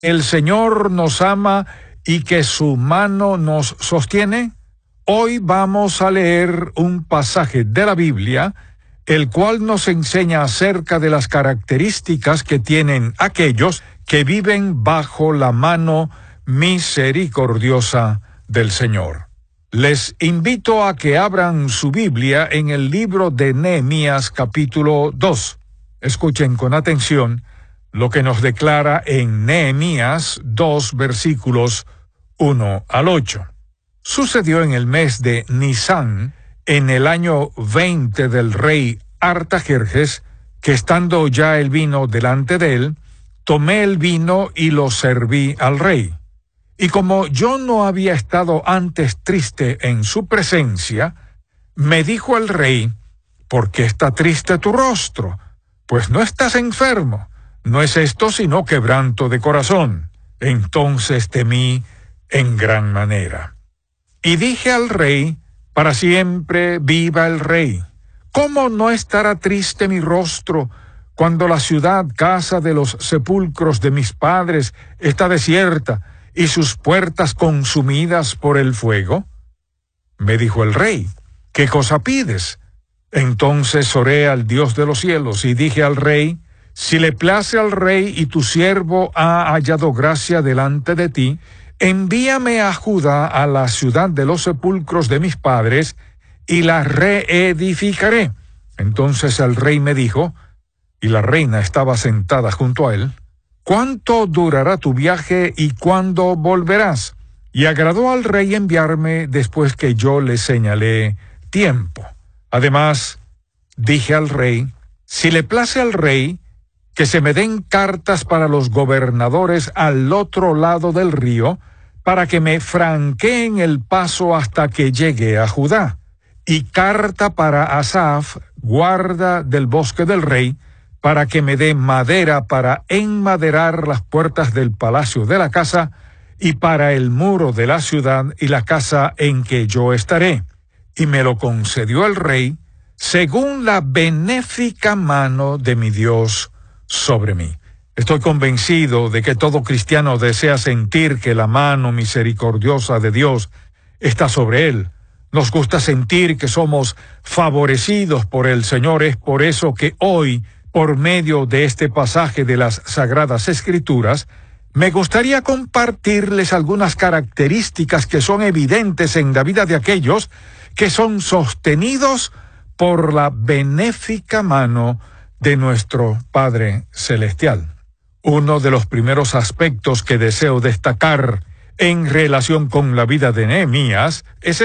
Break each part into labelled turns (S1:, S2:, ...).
S1: el Señor nos ama y que su mano nos sostiene? Hoy vamos a leer un pasaje de la Biblia, el cual nos enseña acerca de las características que tienen aquellos que viven bajo la mano misericordiosa del Señor. Les invito a que abran su Biblia en el libro de Nehemías capítulo 2. Escuchen con atención lo que nos declara en Nehemías 2 versículos 1 al 8. Sucedió en el mes de Nisán, en el año 20 del rey Artajerjes, que estando ya el vino delante de él, tomé el vino y lo serví al rey. Y como yo no había estado antes triste en su presencia, me dijo el rey: ¿por qué está triste tu rostro? Pues no estás enfermo, no es esto sino quebranto de corazón. Entonces temí en gran manera. Y dije al rey: para siempre viva el rey. ¿Cómo no estará triste mi rostro cuando la ciudad, casa de los sepulcros de mis padres, está desierta y sus puertas consumidas por el fuego? Me dijo el rey: ¿qué cosa pides? Entonces oré al Dios de los cielos y dije al rey: si le place al rey y tu siervo ha hallado gracia delante de ti, envíame a Judá, a la ciudad de los sepulcros de mis padres, y la reedificaré. Entonces el rey me dijo, y la reina estaba sentada junto a él: ¿cuánto durará tu viaje y cuándo volverás? Y agradó al rey enviarme después que yo le señalé tiempo. Además, dije al rey: si le place al rey, que se me den cartas para los gobernadores al otro lado del río, para que me franqueen el paso hasta que llegue a Judá, y carta para Asaf, guarda del bosque del rey, para que me dé madera para enmaderar las puertas del palacio de la casa, y para el muro de la ciudad y la casa en que yo estaré. Y me lo concedió el rey, según la benéfica mano de mi Dios sobre mí. Estoy convencido de que todo cristiano desea sentir que la mano misericordiosa de Dios está sobre él. Nos gusta sentir que somos favorecidos por el Señor. Es por eso que hoy, por medio de este pasaje de las Sagradas Escrituras, me gustaría compartirles algunas características que son evidentes en la vida de aquellos que son sostenidos por la benéfica mano de nuestro Padre Celestial. Uno de los primeros aspectos que deseo destacar en relación con la vida de Nehemías es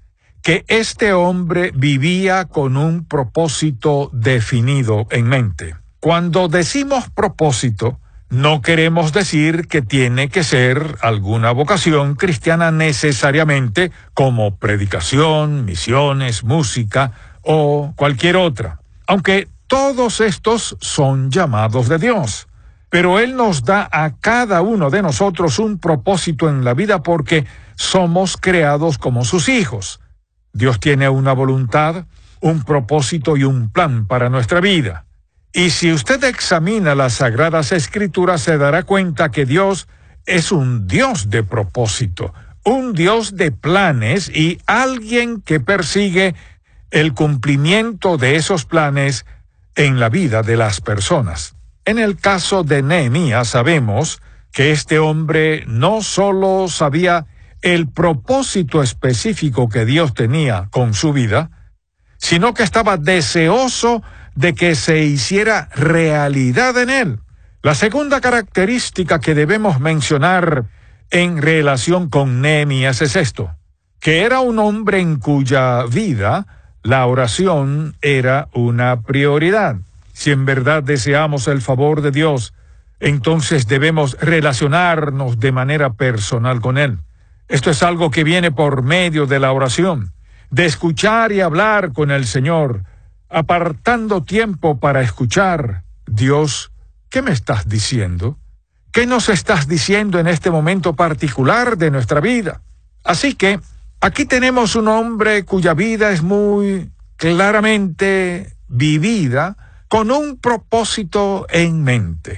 S1: que este hombre vivía con un propósito definido en mente. Cuando decimos propósito, no queremos decir que tiene que ser alguna vocación cristiana necesariamente, como predicación, misiones, música o cualquier otra, aunque todos estos son llamados de Dios. Pero Él nos da a cada uno de nosotros un propósito en la vida porque somos creados como sus hijos. Dios tiene una voluntad, un propósito y un plan para nuestra vida. Y si usted examina las Sagradas Escrituras, se dará cuenta que Dios es un Dios de propósito, un Dios de planes y alguien que persigue el cumplimiento de esos planes en la vida de las personas. En el caso de Nehemías sabemos que este hombre no solo sabía el propósito específico que Dios tenía con su vida, sino que estaba deseoso de que se hiciera realidad en él. La segunda característica que debemos mencionar en relación con Nehemías es esto, que era un hombre en cuya vida la oración era una prioridad. Si en verdad deseamos el favor de Dios, entonces debemos relacionarnos de manera personal con Él. Esto es algo que viene por medio de la oración, de escuchar y hablar con el Señor, apartando tiempo para escuchar. Dios, ¿qué me estás diciendo? ¿Qué nos estás diciendo en este momento particular de nuestra vida? Así que aquí tenemos un hombre cuya vida es muy claramente vivida con un propósito en mente.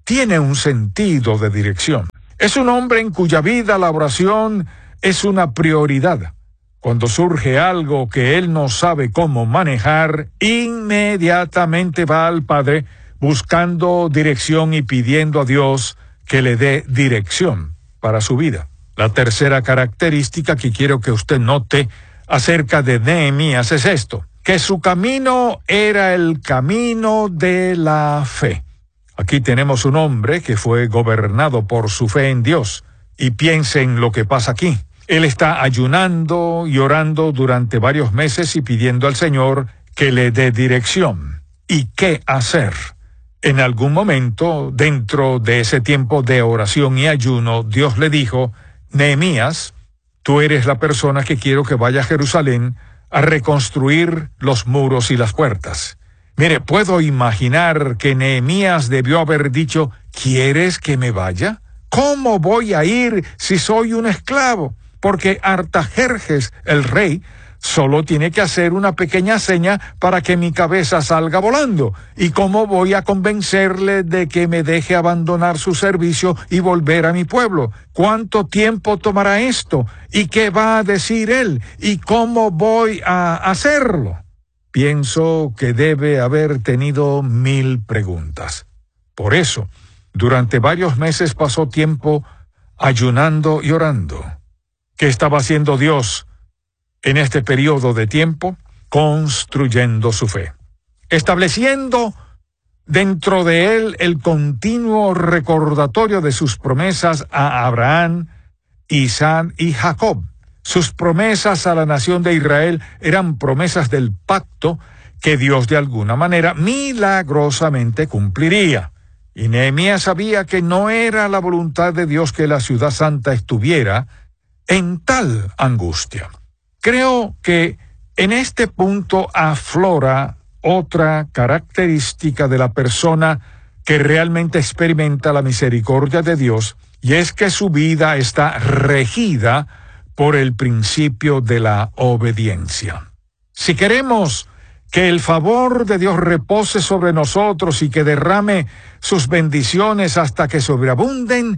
S1: tiene un sentido de dirección. Es un hombre en cuya vida la oración es una prioridad. Cuando surge algo que él no sabe cómo manejar, inmediatamente va al Padre buscando dirección y pidiendo a Dios que le dé dirección para su vida. La tercera característica que quiero que usted note acerca de Nehemías es esto, que su camino era el camino de la fe. Aquí tenemos un hombre que fue gobernado por su fe en Dios. Y piensen lo que pasa aquí. Él está ayunando y orando durante varios meses y pidiendo al Señor que le dé dirección. ¿Y qué hacer? En algún momento, dentro de ese tiempo de oración y ayuno, Dios le dijo: Nehemías, tú eres la persona que quiero que vaya a Jerusalén a reconstruir los muros y las puertas. Mire, puedo imaginar que Nehemías debió haber dicho: ¿quieres que me vaya? ¿Cómo voy a ir si soy un esclavo? Porque Artajerjes, el rey, solo tiene que hacer una pequeña seña para que mi cabeza salga volando. ¿Y cómo voy a convencerle de que me deje abandonar su servicio y volver a mi pueblo? ¿Cuánto tiempo tomará esto? ¿Y qué va a decir él? ¿Y cómo voy a hacerlo? Pienso que debe haber tenido 1000 preguntas. Por eso, durante varios meses pasó tiempo ayunando y orando. ¿Qué estaba haciendo Dios en este periodo de tiempo? Construyendo su fe, estableciendo dentro de él el continuo recordatorio de sus promesas a Abraham, Isaac y Jacob. Sus promesas a la nación de Israel eran promesas del pacto que Dios de alguna manera milagrosamente cumpliría. Y Nehemías sabía que no era la voluntad de Dios que la ciudad santa estuviera en tal angustia. Creo que en este punto aflora otra característica de la persona que realmente experimenta la misericordia de Dios, y es que su vida está regida por el principio de la obediencia. Si queremos que el favor de Dios repose sobre nosotros y que derrame sus bendiciones hasta que sobreabunden,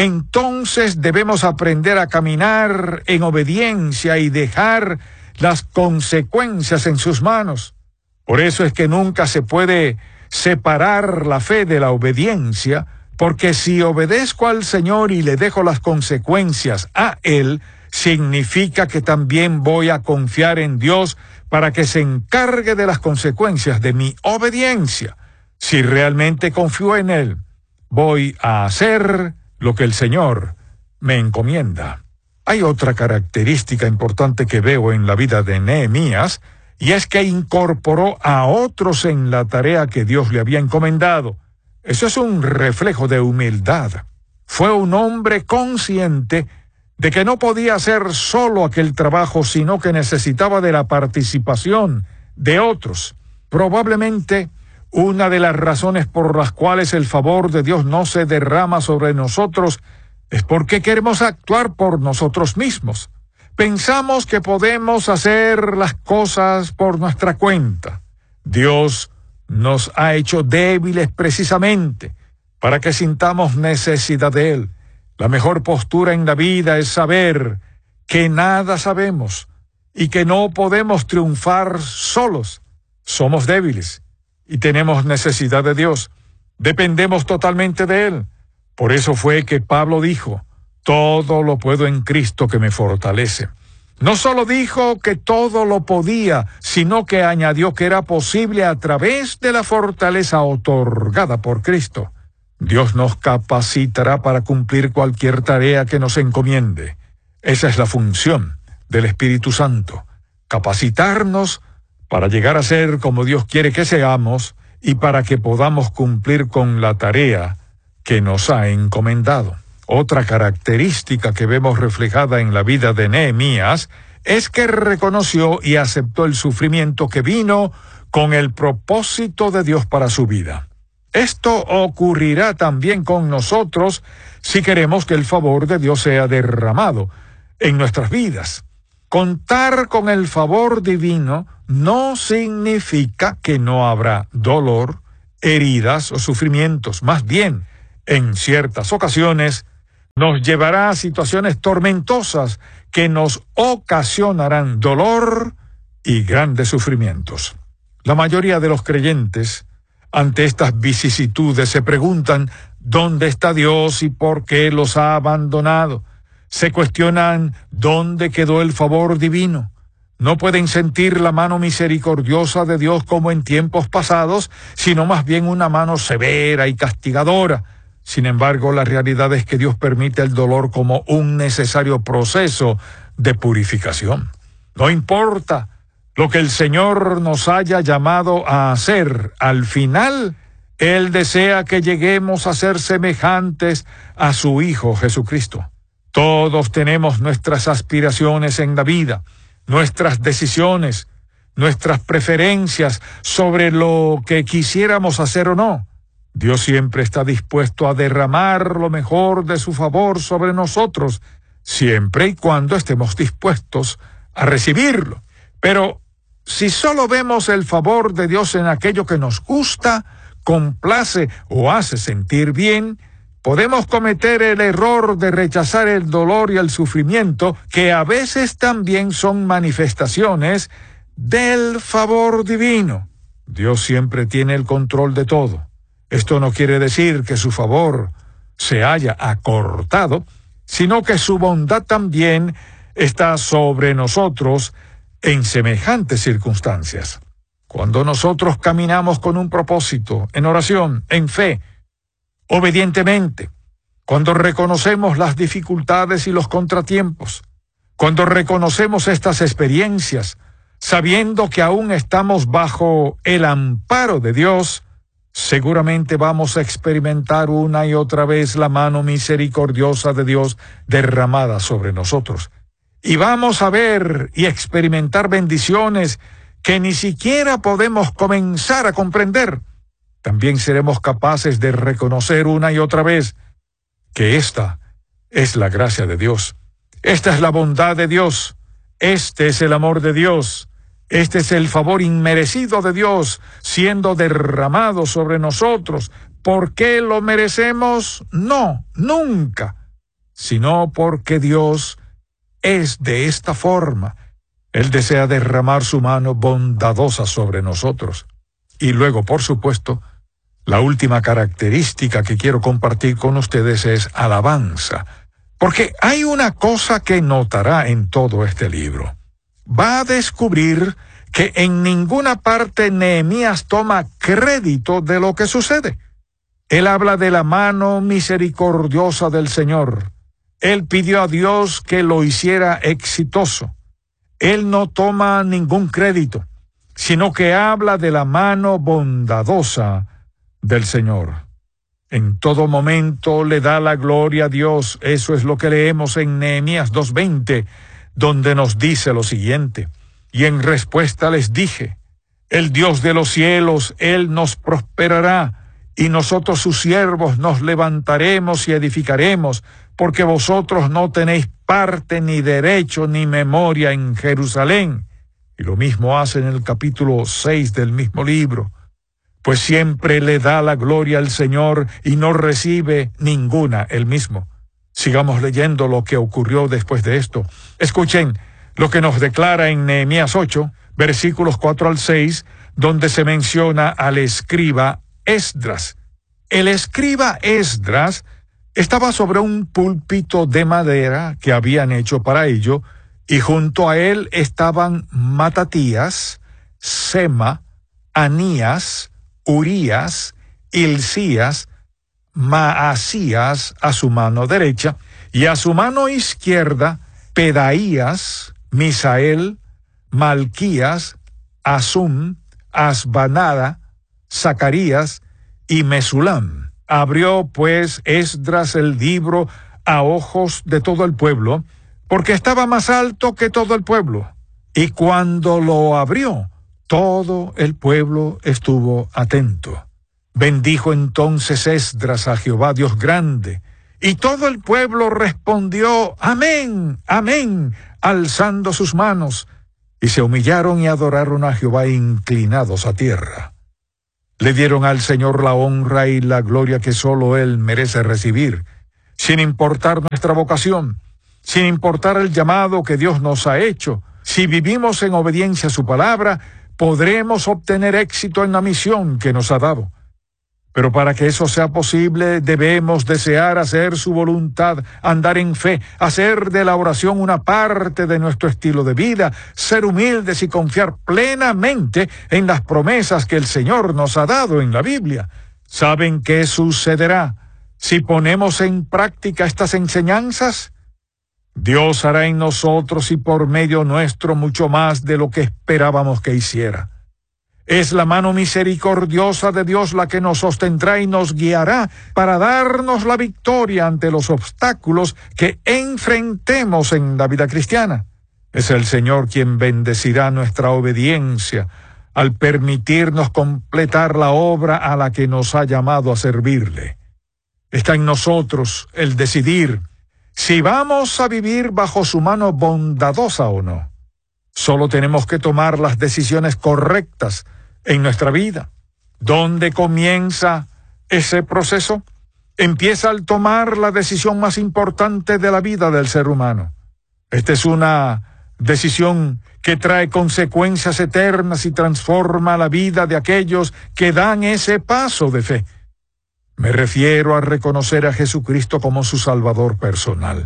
S1: entonces debemos aprender a caminar en obediencia y dejar las consecuencias en sus manos. Por eso es que nunca se puede separar la fe de la obediencia, porque si obedezco al Señor y le dejo las consecuencias a Él, significa que también voy a confiar en Dios para que se encargue de las consecuencias de mi obediencia. Si realmente confío en Él, voy a hacer lo que el Señor me encomienda. Hay otra característica importante que veo en la vida de Nehemías, y es que incorporó a otros en la tarea que Dios le había encomendado. Eso es un reflejo de humildad. Fue un hombre consciente de que no podía hacer solo aquel trabajo, sino que necesitaba de la participación de otros. Probablemente una de las razones por las cuales el favor de Dios no se derrama sobre nosotros es porque queremos actuar por nosotros mismos. Pensamos que podemos hacer las cosas por nuestra cuenta. Dios nos ha hecho débiles precisamente para que sintamos necesidad de Él. La mejor postura en la vida es saber que nada sabemos y que no podemos triunfar solos. Somos débiles y tenemos necesidad de Dios. Dependemos totalmente de Él. Por eso fue que Pablo dijo: todo lo puedo en Cristo que me fortalece. No solo dijo que todo lo podía, sino que añadió que era posible a través de la fortaleza otorgada por Cristo. Dios nos capacitará para cumplir cualquier tarea que nos encomiende. Esa es la función del Espíritu Santo: capacitarnos para llegar a ser como Dios quiere que seamos y para que podamos cumplir con la tarea que nos ha encomendado. Otra característica que vemos reflejada en la vida de Nehemías es que reconoció y aceptó el sufrimiento que vino con el propósito de Dios para su vida. Esto ocurrirá también con nosotros si queremos que el favor de Dios sea derramado en nuestras vidas. Contar con el favor divino no significa que no habrá dolor, heridas o sufrimientos. Más bien, en ciertas ocasiones, nos llevará a situaciones tormentosas que nos ocasionarán dolor y grandes sufrimientos. La mayoría de los creyentes, ante estas vicisitudes, se preguntan ¿dónde está Dios y por qué los ha abandonado? Se cuestionan ¿dónde quedó el favor divino? No pueden sentir la mano misericordiosa de Dios como en tiempos pasados, sino más bien una mano severa y castigadora. Sin embargo, la realidad es que Dios permite el dolor como un necesario proceso de purificación. No importa lo que el Señor nos haya llamado a hacer, al final, Él desea que lleguemos a ser semejantes a su Hijo Jesucristo. Todos tenemos nuestras aspiraciones en la vida, nuestras decisiones, nuestras preferencias sobre lo que quisiéramos hacer o no. Dios siempre está dispuesto a derramar lo mejor de su favor sobre nosotros, siempre y cuando estemos dispuestos a recibirlo. Pero si solo vemos el favor de Dios en aquello que nos gusta, complace o hace sentir bien, podemos cometer el error de rechazar el dolor y el sufrimiento, que a veces también son manifestaciones del favor divino. Dios siempre tiene el control de todo. Esto no quiere decir que su favor se haya acortado, sino que su bondad también está sobre nosotros en semejantes circunstancias. Cuando nosotros caminamos con un propósito, en oración, en fe, obedientemente, cuando reconocemos las dificultades y los contratiempos, cuando reconocemos estas experiencias, sabiendo que aún estamos bajo el amparo de Dios, seguramente vamos a experimentar una y otra vez la mano misericordiosa de Dios derramada sobre nosotros. Y vamos a ver y experimentar bendiciones que ni siquiera podemos comenzar a comprender. También seremos capaces de reconocer una y otra vez que esta es la gracia de Dios. Esta es la bondad de Dios. Este es el amor de Dios. Este es el favor inmerecido de Dios siendo derramado sobre nosotros. ¿Por qué lo merecemos? No, nunca. Sino porque Dios es de esta forma. Él desea derramar su mano bondadosa sobre nosotros. Y luego, por supuesto, la última característica que quiero compartir con ustedes es alabanza. Porque hay una cosa que notará en todo este libro. Va a descubrir que en ninguna parte Nehemías toma crédito de lo que sucede. Él habla de la mano misericordiosa del Señor. Él pidió a Dios que lo hiciera exitoso. Él no toma ningún crédito, sino que habla de la mano bondadosa del Señor. En todo momento le da la gloria a Dios. Eso es lo que leemos en Nehemías 2:20, donde nos dice lo siguiente: y en respuesta les dije, el Dios de los cielos, Él nos prosperará, y nosotros sus siervos nos levantaremos y edificaremos, porque vosotros no tenéis parte ni derecho ni memoria en Jerusalén. Y lo mismo hace en el capítulo 6 del mismo libro. Pues siempre le da la gloria al Señor y no recibe ninguna él mismo. Sigamos leyendo lo que ocurrió después de esto. Escuchen lo que nos declara en Nehemías 8, versículos 4 al 6, donde se menciona al escriba Esdras. El escriba Esdras estaba sobre un púlpito de madera que habían hecho para ello, y junto a él estaban Matatías, Sema, Anías, Urías, Hilcías, Maasías a su mano derecha, y a su mano izquierda Pedaías, Misael, Malquías, Asum, Asbanada, Zacarías y Mesulam. Abrió pues Esdras el libro a ojos de todo el pueblo, porque estaba más alto que todo el pueblo. Y cuando lo abrió, todo el pueblo estuvo atento. Bendijo entonces Esdras a Jehová Dios grande, y todo el pueblo respondió, amén, amén, alzando sus manos, y se humillaron y adoraron a Jehová inclinados a tierra. Le dieron al Señor la honra y la gloria que solo Él merece recibir, sin importar nuestra vocación, sin importar el llamado que Dios nos ha hecho. Si vivimos en obediencia a su palabra, podremos obtener éxito en la misión que nos ha dado. Pero para que eso sea posible, debemos desear hacer su voluntad, andar en fe, hacer de la oración una parte de nuestro estilo de vida, ser humildes y confiar plenamente en las promesas que el Señor nos ha dado en la Biblia. ¿Saben qué sucederá si ponemos en práctica estas enseñanzas? Dios hará en nosotros y por medio nuestro mucho más de lo que esperábamos que hiciera. Es la mano misericordiosa de Dios la que nos sostendrá y nos guiará para darnos la victoria ante los obstáculos que enfrentemos en la vida cristiana. Es el Señor quien bendecirá nuestra obediencia al permitirnos completar la obra a la que nos ha llamado a servirle. Está en nosotros el decidir si vamos a vivir bajo su mano bondadosa o no. Solo tenemos que tomar las decisiones correctas en nuestra vida. ¿Dónde comienza ese proceso? Empieza al tomar la decisión más importante de la vida del ser humano. Esta es una decisión que trae consecuencias eternas y transforma la vida de aquellos que dan ese paso de fe. Me refiero a reconocer a Jesucristo como su Salvador personal.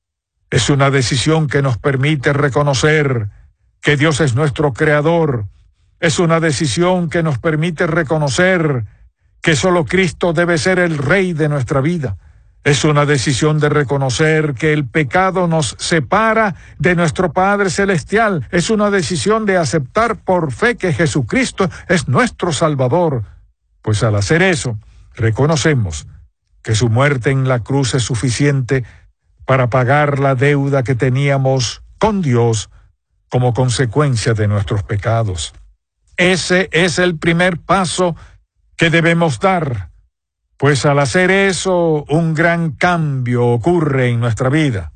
S1: Es una decisión que nos permite reconocer que Dios es nuestro Creador. Es una decisión que nos permite reconocer que solo Cristo debe ser el Rey de nuestra vida. Es una decisión de reconocer que el pecado nos separa de nuestro Padre Celestial. Es una decisión de aceptar por fe que Jesucristo es nuestro Salvador. Pues al hacer eso, reconocemos que su muerte en la cruz es suficiente para pagar la deuda que teníamos con Dios como consecuencia de nuestros pecados. Ese es el primer paso que debemos dar, pues al hacer eso, un gran cambio ocurre en nuestra vida.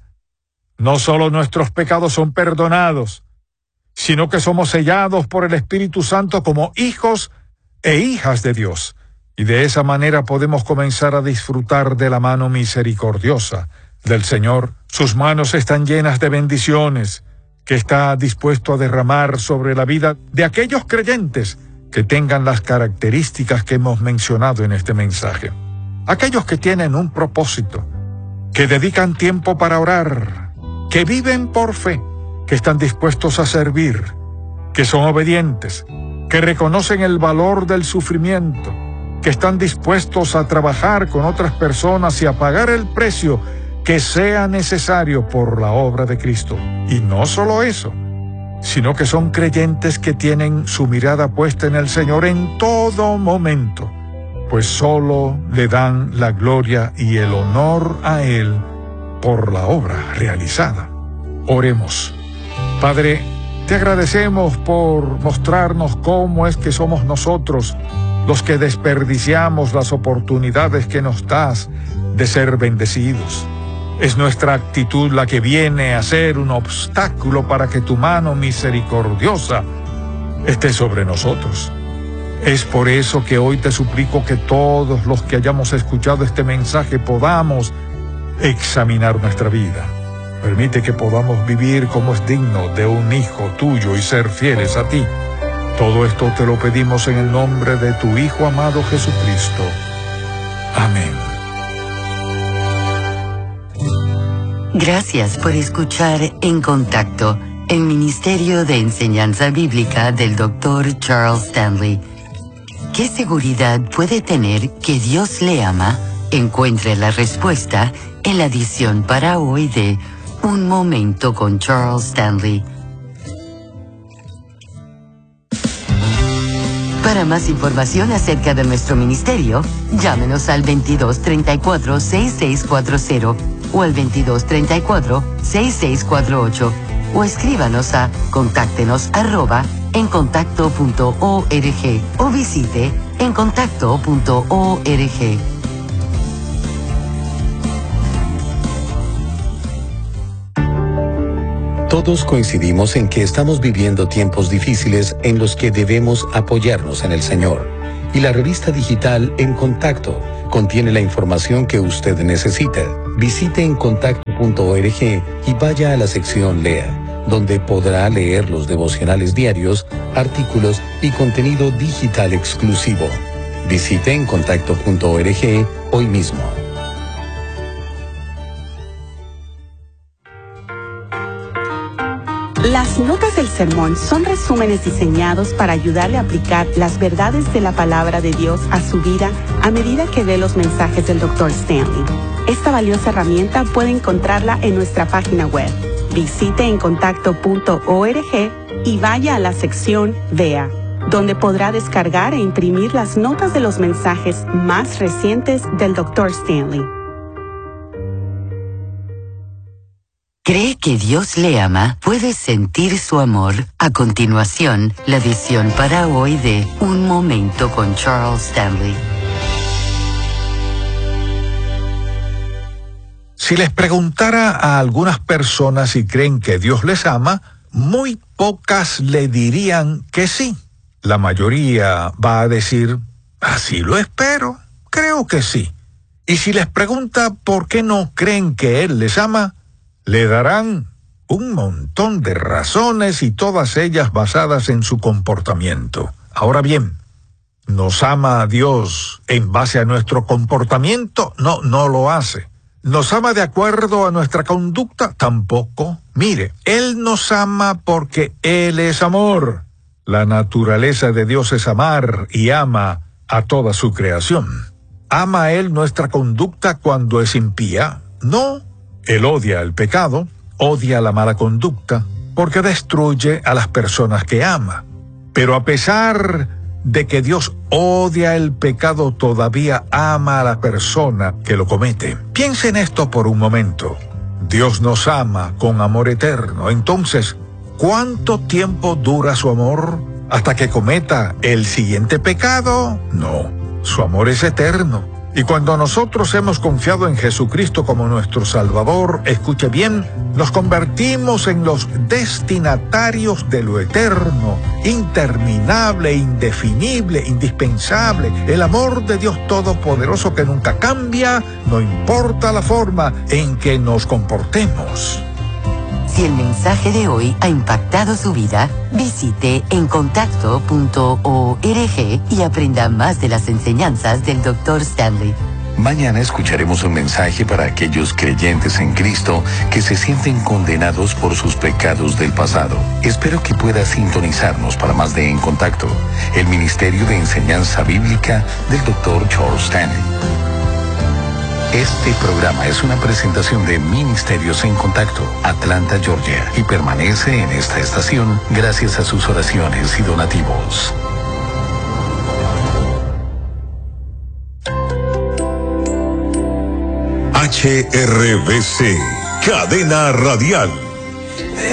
S1: No solo nuestros pecados son perdonados, sino que somos sellados por el Espíritu Santo como hijos e hijas de Dios, y de esa manera podemos comenzar a disfrutar de la mano misericordiosa del Señor. Sus manos están llenas de bendiciones, que está dispuesto a derramar sobre la vida de aquellos creyentes que tengan las características que hemos mencionado en este mensaje. Aquellos que tienen un propósito, que dedican tiempo para orar, que viven por fe, que están dispuestos a servir, que son obedientes, que reconocen el valor del sufrimiento, que están dispuestos a trabajar con otras personas y a pagar el precio que sea necesario por la obra de Cristo. Y no solo eso, sino que son creyentes que tienen su mirada puesta en el Señor en todo momento, pues solo le dan la gloria y el honor a Él por la obra realizada. Oremos. Padre, te agradecemos por mostrarnos cómo es que somos nosotros los que desperdiciamos las oportunidades que nos das de ser bendecidos. Es nuestra actitud la que viene a ser un obstáculo para que tu mano misericordiosa esté sobre nosotros. Es por eso que hoy te suplico que todos los que hayamos escuchado este mensaje podamos examinar nuestra vida. Permite que podamos vivir como es digno de un hijo tuyo y ser fieles a ti. Todo esto te lo pedimos en el nombre de tu Hijo amado Jesucristo. Amén.
S2: Gracias por escuchar En Contacto, el Ministerio de Enseñanza Bíblica del Dr. Charles Stanley. ¿Qué seguridad puede tener que Dios le ama? Encuentre la respuesta en la edición para hoy de Un Momento con Charles Stanley. Para más información acerca de nuestro ministerio, llámenos al 2234-6640 o al 2234-6648 o escríbanos a contáctenos@encontacto.org o visite encontacto.org.
S3: Todos coincidimos en que estamos viviendo tiempos difíciles en los que debemos apoyarnos en el Señor. Y la revista digital En Contacto contiene la información que usted necesita. Visite encontacto.org y vaya a la sección Lea, donde podrá leer los devocionales diarios, artículos y contenido digital exclusivo. Visite encontacto.org hoy mismo.
S4: Las notas del sermón son resúmenes diseñados para ayudarle a aplicar las verdades de la palabra de Dios a su vida a medida que ve los mensajes del Dr. Stanley. Esta valiosa herramienta puede encontrarla en nuestra página web. Visite encontacto.org y vaya a la sección Vea, donde podrá descargar e imprimir las notas de los mensajes más recientes del Dr. Stanley.
S2: ¿Cree que Dios le ama? ¿Puede sentir su amor? A continuación, la edición para hoy de Un Momento con Charles Stanley.
S1: Si les preguntara a algunas personas si creen que Dios les ama, muy pocas le dirían que sí. La mayoría va a decir, así lo espero, creo que sí. Y si les pregunta por qué no creen que Él les ama, le darán un montón de razones y todas ellas basadas en su comportamiento. Ahora bien, ¿nos ama a Dios en base a nuestro comportamiento? No, no lo hace. ¿Nos ama de acuerdo a nuestra conducta? Tampoco. Mire, Él nos ama porque Él es amor. La naturaleza de Dios es amar y ama a toda su creación. ¿Ama Él nuestra conducta cuando es impía? No. Él odia el pecado, odia la mala conducta, porque destruye a las personas que ama. Pero a pesar de que Dios odia el pecado, todavía ama a la persona que lo comete. Piense en esto por un momento. Dios nos ama con amor eterno. Entonces, ¿cuánto tiempo dura su amor? ¿Hasta que cometa el siguiente pecado? No, su amor es eterno. Y cuando nosotros hemos confiado en Jesucristo como nuestro Salvador, escuche bien, nos convertimos en los destinatarios de lo eterno, interminable, indefinible, indispensable, el amor de Dios Todopoderoso que nunca cambia, no importa la forma en que nos comportemos.
S2: Si el mensaje de hoy ha impactado su vida, visite encontacto.org y aprenda más de las enseñanzas del Dr. Stanley.
S3: Mañana escucharemos un mensaje para aquellos creyentes en Cristo que se sienten condenados por sus pecados del pasado. Espero que pueda sintonizarnos para más de En Contacto, el Ministerio de Enseñanza Bíblica del Dr. Charles Stanley. Este programa es una presentación de Ministerios en Contacto, Atlanta, Georgia, y permanece en esta estación gracias a sus oraciones y donativos.
S5: HRBC, Cadena Radial.